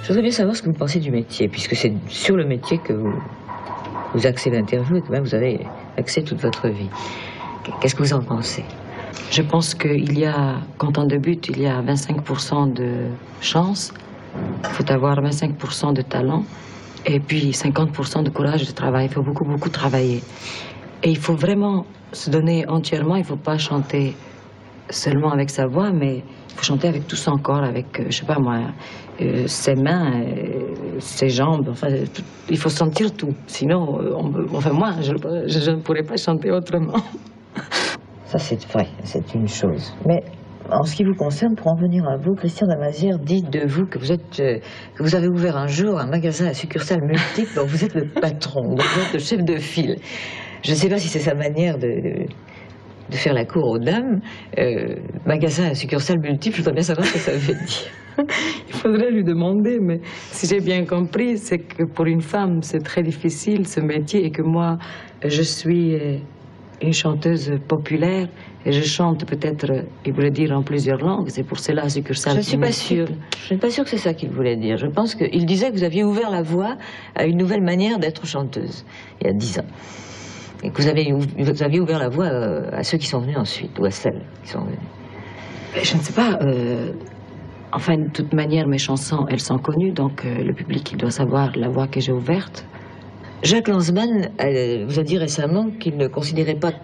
Je voudrais bien savoir ce que vous pensez du métier, puisque c'est sur le métier que vous axez l'interview et que même vous avez axé toute votre vie. Qu'est-ce que vous en pensez? Je pense qu'il y a, quand on débute, il y a 25% de chance. Il faut avoir 25% de talent et puis 50% de courage de travail. Il faut beaucoup travailler. Et il faut vraiment se donner entièrement. Il ne faut pas chanter seulement avec sa voix, mais il faut chanter avec tout son corps, avec, je sais pas moi, ses mains, ses jambes. Enfin, il faut sentir tout. Sinon, moi, je ne pourrais pas chanter autrement. Ça, c'est vrai, c'est une chose. Mais en ce qui vous concerne, pour en venir à vous, Christian Damazière dit de vous que vous avez ouvert un jour un magasin à succursales multiples dont vous êtes le patron, donc vous êtes le chef de file. Je ne sais pas si c'est sa manière de faire la cour aux dames. Magasin à succursales multiples, je voudrais bien savoir ce que ça veut dire. Il faudrait lui demander, mais si j'ai bien compris, c'est que pour une femme, c'est très difficile ce métier et que moi, je suis une chanteuse populaire et je chante peut-être, il voulait dire en plusieurs langues, c'est pour cela succursale. Je ne suis pas sûre. Je ne suis pas sûre que c'est ça qu'il voulait dire. Je pense qu'il disait que vous aviez ouvert la voie à une nouvelle manière d'être chanteuse, il y a 10 ans. Et que vous aviez ouvert la voie à ceux qui sont venus ensuite, ou à celles qui sont venues. Je ne sais pas. Enfin, de toute manière, mes chansons, elles sont connues, donc le public, il doit savoir la voie que j'ai ouverte. Jacques Lanzmann vous a dit récemment qu'il ne considérait pas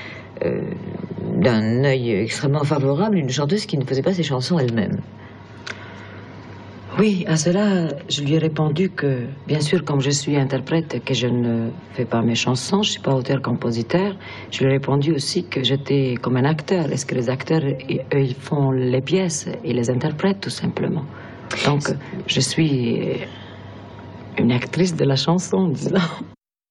d'un œil extrêmement favorable une chanteuse qui ne faisait pas ses chansons elle-même. Oui, à cela, je lui ai répondu que, bien sûr, comme je suis interprète, que je ne fais pas mes chansons, je ne suis pas auteur-compositeur. Je lui ai répondu aussi que j'étais comme un acteur. Est-ce que les acteurs, eux, ils font les pièces, ils les interprètent tout simplement. Donc, je suis une actrice de la chanson, disons.